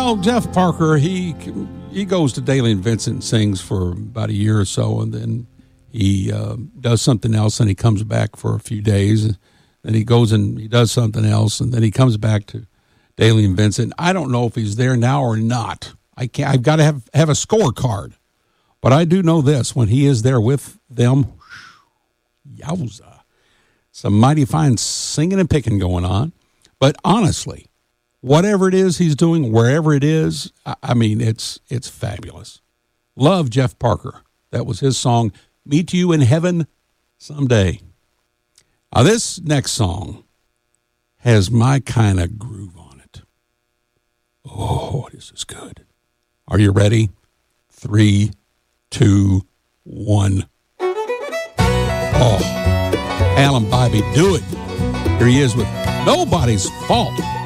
Well, Jeff Parker, he goes to Dailey and Vincent and sings for about a year or so, and then he does something else, and he comes back for a few days, and then he goes and he does something else, and then he comes back to Dailey and Vincent. I don't know if he's there now or not. I've got to have a scorecard, but I do know this: when he is there with them, yowza, some mighty fine singing and picking going on. But honestly, whatever it is he's doing, wherever it is, I mean, it's fabulous. Love Jeff Parker. That was his song, Meet You in Heaven Someday. Now, this next song has my kind of groove on it. Oh, this is good. Are you ready? 3, 2, 1. Oh, Alan Bibey, do it. Here he is with Nobody's Fault.